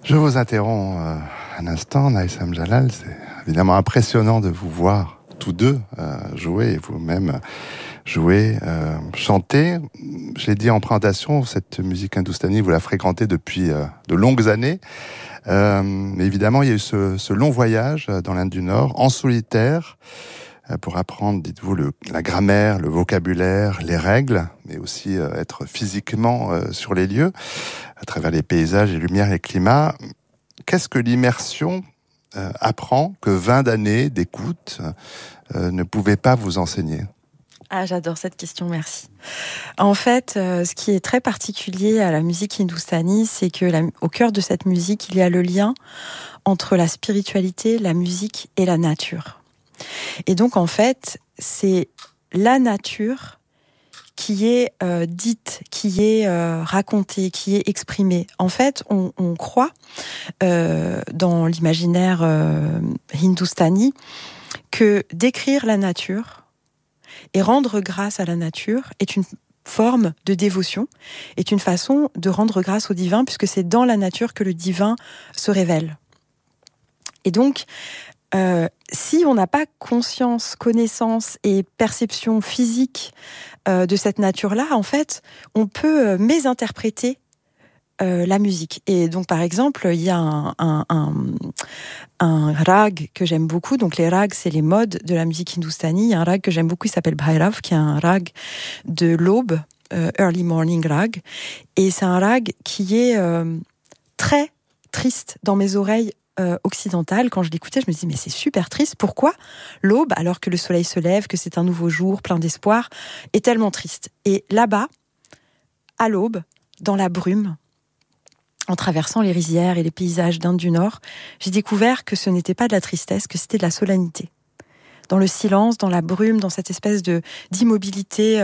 Je vous interromps un instant, Naïsam Jalal. C'est évidemment impressionnant de vous voir tous deux jouer et vous-même jouer, chanter. Je l'ai dit en présentation, cette musique hindoustanie, vous la fréquentez depuis de longues années. Mais évidemment, il y a eu ce long voyage dans l'Inde du Nord, en solitaire, pour apprendre, dites-vous, la grammaire, le vocabulaire, les règles, mais aussi être physiquement sur les lieux, à travers les paysages, les lumières, les climats. Qu'est-ce que l'immersion apprend que 20 années d'écoute ne pouvaient pas vous enseigner ? Ah, j'adore cette question, merci. En fait, ce qui est très particulier à la musique hindoustanie, c'est que au cœur de cette musique, il y a le lien entre la spiritualité, la musique et la nature. Et donc, en fait, c'est la nature qui est dite, qui est racontée, qui est exprimée. En fait, on croit dans l'imaginaire hindoustani que décrire la nature et rendre grâce à la nature est une forme de dévotion, est une façon de rendre grâce au divin, puisque c'est dans la nature que le divin se révèle. Et donc, si on n'a pas conscience, connaissance et perception physique de cette nature-là, en fait, on peut mésinterpréter la musique. Et donc, par exemple, il y a un rag que j'aime beaucoup. Donc, les rags, c'est les modes de la musique hindoustanie. Il y a un rag que j'aime beaucoup, il s'appelle Bhairav, qui est un rag de l'aube, early morning rag. Et c'est un rag qui est très triste dans mes oreilles occidentale. Quand je l'écoutais, je me disais, mais c'est super triste. Pourquoi l'aube, alors que le soleil se lève, que c'est un nouveau jour plein d'espoir, est tellement triste? Et là-bas, à l'aube, dans la brume, en traversant les rizières et les paysages d'Inde du Nord, j'ai découvert que ce n'était pas de la tristesse, que c'était de la solennité. Dans le silence, dans la brume, dans cette espèce d'immobilité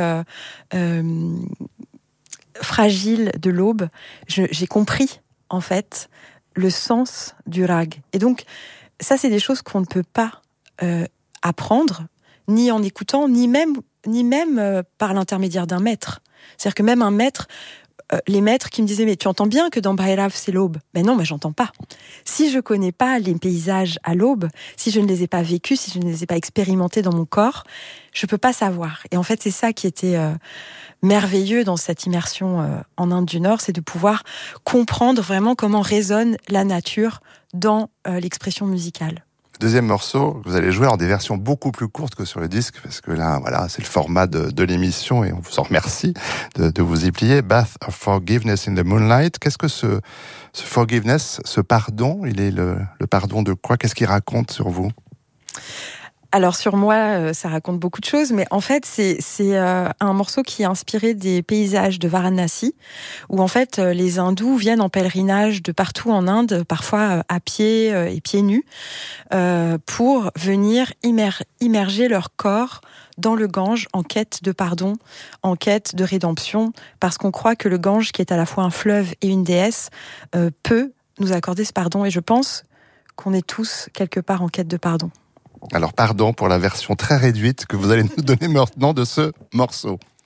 fragile de l'aube, j'ai compris, en fait, le sens du rag. Et donc, ça, c'est des choses qu'on ne peut pas apprendre, ni en écoutant, ni même par l'intermédiaire d'un maître. C'est-à-dire que même un maître, les maîtres qui me disaient, mais tu entends bien que dans Bhairav, c'est l'aube. Mais non, mais j'entends pas. Si je connais pas les paysages à l'aube, si je ne les ai pas vécus, si je ne les ai pas expérimentés dans mon corps, je peux pas savoir. Et en fait, c'est ça qui était merveilleux dans cette immersion en Inde du Nord, c'est de pouvoir comprendre vraiment comment résonne la nature dans l'expression musicale. Deuxième morceau, vous allez jouer en des versions beaucoup plus courtes que sur le disque, parce que là, voilà, c'est le format de l'émission et on vous en remercie de vous y plier. Bath of Forgiveness in the Moonlight. Qu'est-ce que ce forgiveness, ce pardon, il est le pardon de quoi? Qu'est-ce qu'il raconte sur vous? Alors sur moi, ça raconte beaucoup de choses, mais en fait, c'est un morceau qui est inspiré des paysages de Varanasi, où en fait, les hindous viennent en pèlerinage de partout en Inde, parfois à pied et pieds nus, pour venir immerger leur corps dans le Gange en quête de pardon, en quête de rédemption, parce qu'on croit que le Gange, qui est à la fois un fleuve et une déesse, peut nous accorder ce pardon, et je pense qu'on est tous quelque part en quête de pardon. Alors pardon pour la version très réduite que vous allez nous donner maintenant de ce morceau.